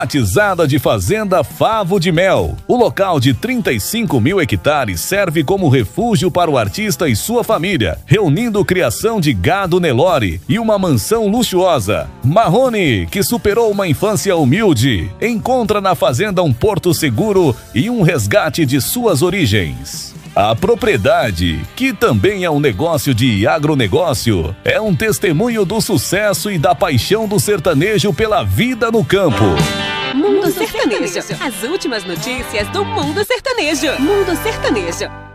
Batizada de Fazenda Favo de Mel. O local de 35 mil hectares serve como refúgio para o artista e sua família, reunindo criação de gado Nelore e uma mansão luxuosa. Marrone, que superou uma infância humilde, encontra na fazenda um porto seguro e um resgate de suas origens. A propriedade, que também é um negócio de agronegócio, é um testemunho do sucesso e da paixão do sertanejo pela vida no campo. Mundo Sertanejo. As últimas notícias do Mundo Sertanejo. Mundo Sertanejo.